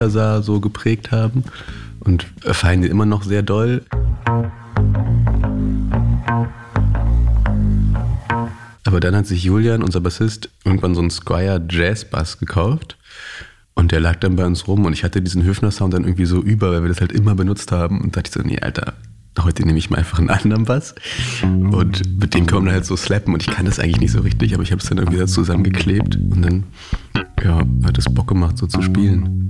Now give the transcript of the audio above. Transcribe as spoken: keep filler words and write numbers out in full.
sah, so geprägt haben und feiern die immer noch sehr doll. Aber dann hat sich Julian, unser Bassist, irgendwann so einen Squier Jazz Bass gekauft und der lag dann bei uns rum und ich hatte diesen Höfner-Sound dann irgendwie so über, weil wir das halt immer benutzt haben und dachte ich so, nee, Alter, heute nehme ich mal einfach einen anderen Bass und mit dem kann man halt so slappen und ich kann das eigentlich nicht so richtig, aber ich habe es dann irgendwie da zusammengeklebt und dann ja, hat es Bock gemacht, so zu spielen.